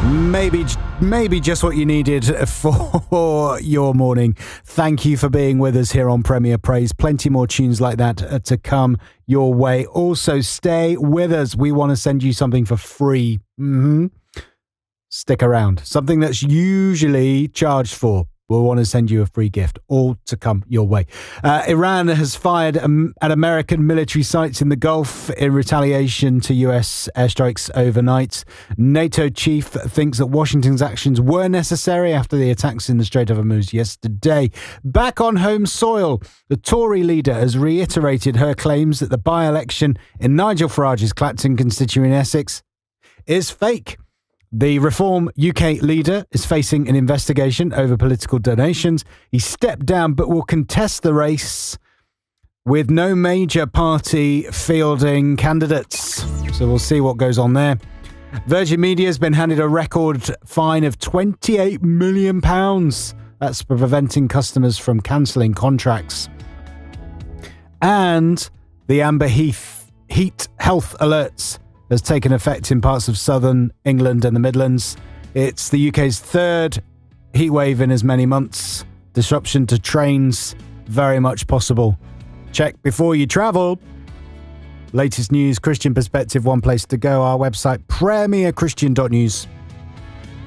Maybe just what you needed for your morning. Thank you for being with us here on Premier Praise. Plenty more tunes like that to come your way. Also, stay with us. We want to send you something for free. Stick around. Something that's usually charged for. We'll want to send you a free gift, all to come your way. Iran has fired at American military sites in the Gulf in retaliation to US airstrikes overnight. NATO chief thinks that Washington's actions were necessary after the attacks in the Strait of Hormuz yesterday. Back on home soil, the Tory leader has reiterated her claims that the by-election in Nigel Farage's Clacton constituency in Essex is fake. The Reform UK leader is facing an investigation over political donations. He stepped down but will contest the race with no major party fielding candidates. So we'll see what goes on there. Virgin Media has been handed a record fine of £28 million. That's for preventing customers from cancelling contracts. And the Amber Heat health alerts has taken effect in parts of southern England and the Midlands. It's the UK's third heatwave in as many months. Disruption to trains, very much possible. Check before you travel. Latest news, Christian perspective, one place to go. Our website, premierchristian.news.